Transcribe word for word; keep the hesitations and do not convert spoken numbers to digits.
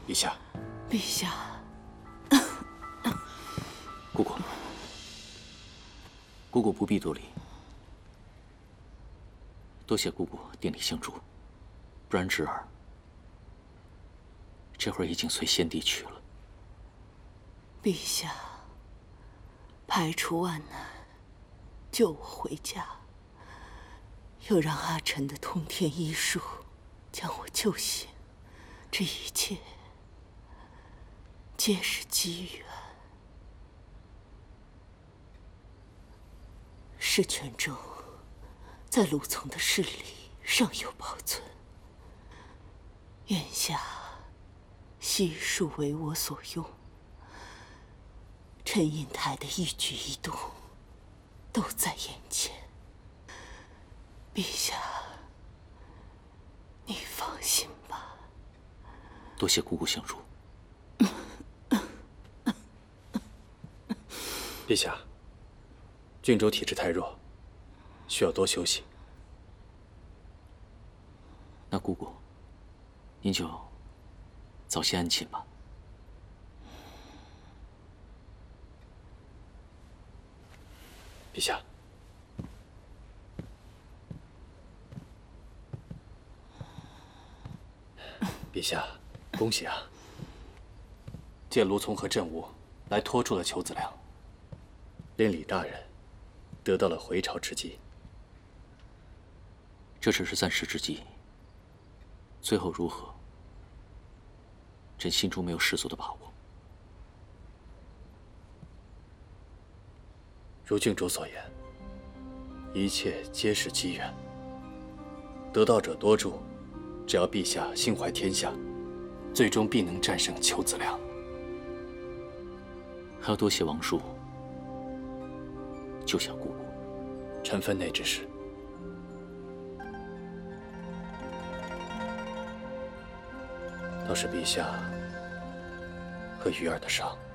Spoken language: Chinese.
陛下， 陛下， 姑姑，姑姑不必多礼，多谢姑姑典礼相助，不然侄儿这会儿已经随先帝去了。 陛下，排除万难，救我回家，又让阿晨的通天医术将我救醒，这一切皆是机缘。释权咒在卢从的室里尚有保存，眼下悉数为我所用。陈印台的一举一动都在眼前，陛下，你放心吧。 多谢姑姑相助。 陛下，郡主体质太弱，需要多休息。 那姑姑，您就早些安寝吧。 陛下，陛下，恭喜啊！借卢从和镇武来拖住了裘子良，连李大人得到了回朝之机。 这只是暂时之计，最后如何，朕心中没有十足的把握。 如郡主所言，一切皆是机缘。得道者多助，只要陛下心怀天下，最终必能战胜裘子良。 还要多谢王叔救下姑姑。 臣分内之事。倒是陛下和鱼儿的伤。